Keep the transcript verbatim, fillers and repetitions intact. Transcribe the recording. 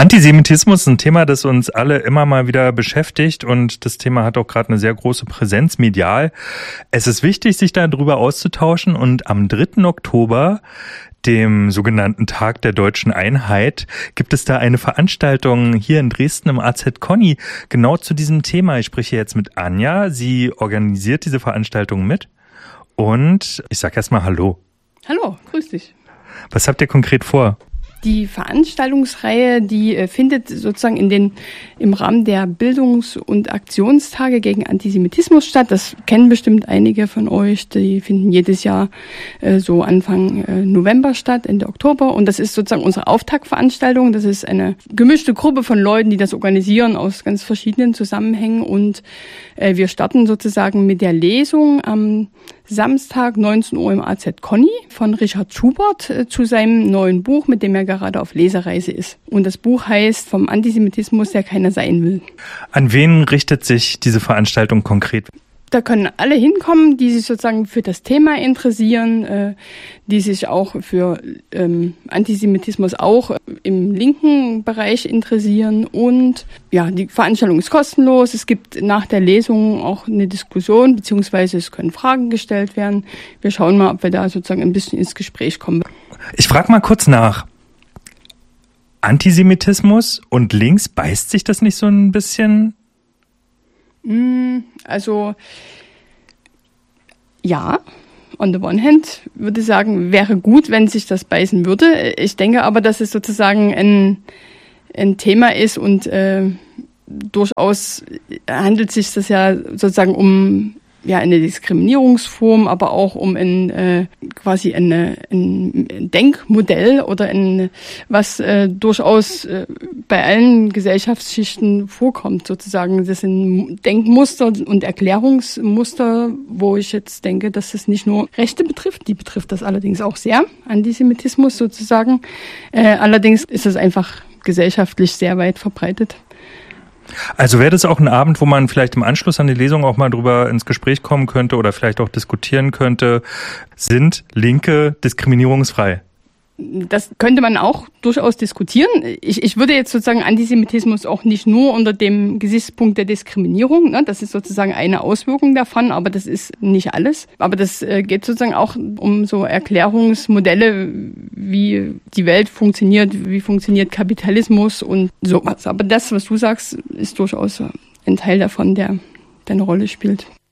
Antisemitismus ist ein Thema, das uns alle immer mal wieder beschäftigt und das Thema hat auch gerade eine sehr große Präsenz medial. Es ist wichtig, sich darüber auszutauschen und am dritten Oktober, dem sogenannten Tag der deutschen Einheit, gibt es da eine Veranstaltung hier in Dresden im A Z Conny genau zu diesem Thema. Ich spreche jetzt mit Anja, sie organisiert diese Veranstaltung mit und ich sage erstmal Hallo. Hallo, grüß dich. Was habt ihr konkret vor? Die Veranstaltungsreihe, die äh, findet sozusagen in den, im Rahmen der Bildungs- und Aktionstage gegen Antisemitismus statt. Das kennen bestimmt einige von euch. Die finden jedes Jahr äh, so Anfang äh, November statt, Ende Oktober. Und das ist sozusagen unsere Auftaktveranstaltung. Das ist eine gemischte Gruppe von Leuten, die das organisieren aus ganz verschiedenen Zusammenhängen. Und äh, wir starten sozusagen mit der Lesung am Samstag neunzehn Uhr im A Z Conny von Richard Schubert äh, zu seinem neuen Buch, mit dem er gerade auf Lesereise ist. Und das Buch heißt Vom Antisemitismus, der keiner sein will. An wen richtet sich diese Veranstaltung konkret? Da können alle hinkommen, die sich sozusagen für das Thema interessieren, äh, die sich auch für ähm, Antisemitismus auch im linken Bereich interessieren. Und ja, die Veranstaltung ist kostenlos. Es gibt nach der Lesung auch eine Diskussion, beziehungsweise es können Fragen gestellt werden. Wir schauen mal, ob wir da sozusagen ein bisschen ins Gespräch kommen. Ich frage mal kurz nach. Antisemitismus und links, beißt sich das nicht so ein bisschen? Also, ja, on the one hand würde ich sagen, wäre gut, wenn sich das beißen würde. Ich denke aber, dass es sozusagen ein, ein Thema ist und äh, durchaus handelt sich das ja sozusagen um ja eine Diskriminierungsform, aber auch um ein äh, quasi eine, ein Denkmodell oder ein was äh, durchaus äh, bei allen Gesellschaftsschichten vorkommt sozusagen. Das sind Denkmuster und Erklärungsmuster, wo ich jetzt denke, dass es nicht nur Rechte betrifft, die betrifft das allerdings auch sehr, Antisemitismus sozusagen. Äh, allerdings ist es einfach gesellschaftlich sehr weit verbreitet. Also wäre das auch ein Abend, wo man vielleicht im Anschluss an die Lesung auch mal drüber ins Gespräch kommen könnte oder vielleicht auch diskutieren könnte, sind Linke diskriminierungsfrei? Das könnte man auch durchaus diskutieren. Ich, ich würde jetzt sozusagen Antisemitismus auch nicht nur unter dem Gesichtspunkt der Diskriminierung, ne, das ist sozusagen eine Auswirkung davon, aber das ist nicht alles. Aber das äh, geht sozusagen auch um so Erklärungsmodelle, wie die Welt funktioniert, wie funktioniert Kapitalismus und sowas. Aber das, was du sagst, ist durchaus ein Teil davon, der, der eine Rolle spielt.